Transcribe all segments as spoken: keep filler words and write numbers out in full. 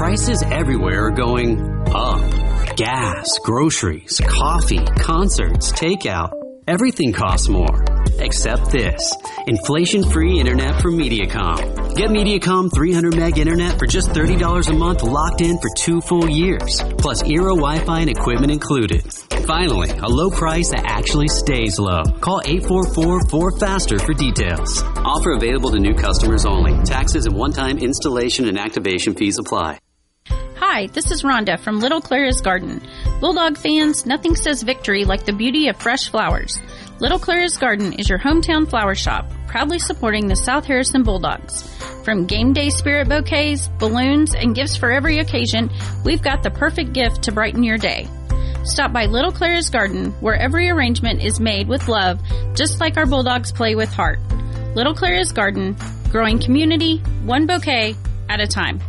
Prices everywhere are going up. Gas, groceries, coffee, concerts, takeout. Everything costs more. Except this. Inflation-free internet from Mediacom. Get Mediacom three hundred meg internet for just thirty dollars a month, locked in for two full years. Plus Eero Wi-Fi and equipment included. Finally, a low price that actually stays low. Call eight four four, four faster for details. Offer available to new customers only. Taxes and one-time installation and activation fees apply. Hi, this is Rhonda from Little Clara's Garden. Bulldog fans, nothing says victory like the beauty of fresh flowers. Little Clara's Garden is your hometown flower shop, proudly supporting the South Harrison Bulldogs. From game day spirit bouquets, balloons, and gifts for every occasion, we've got the perfect gift to brighten your day. Stop by Little Clara's Garden, where every arrangement is made with love, just like our Bulldogs play with heart. Little Clara's Garden, growing community, one bouquet at a time.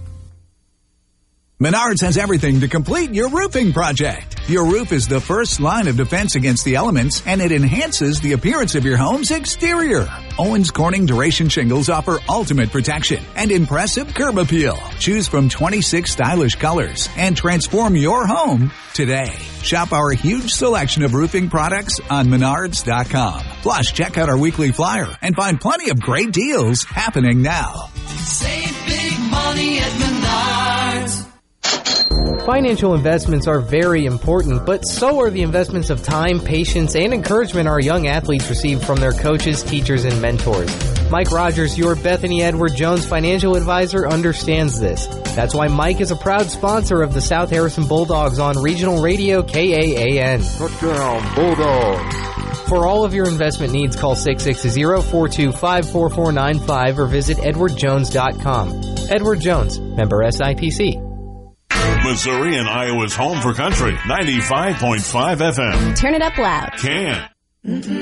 Menards has everything to complete your roofing project. Your roof is the first line of defense against the elements, and it enhances the appearance of your home's exterior. Owens Corning Duration Shingles offer ultimate protection and impressive curb appeal. Choose from twenty-six stylish colors and transform your home today. Shop our huge selection of roofing products on Menards dot com. Plus, check out our weekly flyer and find plenty of great deals happening now. Save big money at Menards. Financial investments are very important, but so are the investments of time, patience, and encouragement our young athletes receive from their coaches, teachers, and mentors. Mike Rogers, your Bethany Edward Jones financial advisor, understands this. That's why Mike is a proud sponsor of the South Harrison Bulldogs on regional radio K A A N. Touchdown, Bulldogs! For all of your investment needs, call six six zero, four two five, four four nine five or visit edward jones dot com. Edward Jones, member S I P C. Missouri and Iowa's home for country, ninety-five point five F M. Turn it up loud. Can.